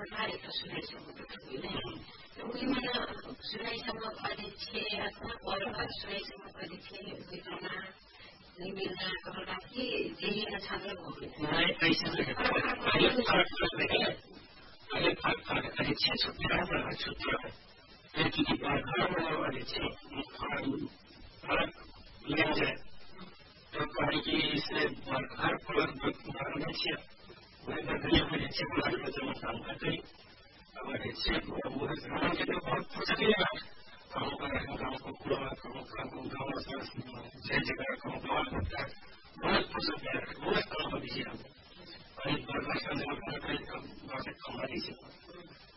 berkali sudah disebut ini. Bagaimana sudah sama adiksi atau orang sudah sama adiksi di mana निमिल्दा कपडाकी जेही छात्र नहीं पैसा नहीं अरे फर्क नहीं अरे फर्क अरे छह छुट्टियां हैं छुट्टियां एक की घर में वाले छह फर्क ले जाए तो कहीं की इससे घर पर घर छह वही बदलिए में छह घर में जमा काम करते हैं अब छह वो है हम के तो बहुत फुर्सत है काम कर रहे हैं काम को पूरा काम गाँव से जय जगह काम होता है बहुत फुर्सत है बहुत काम होती है और एक बार का जमा करते हैं बात कम वाली से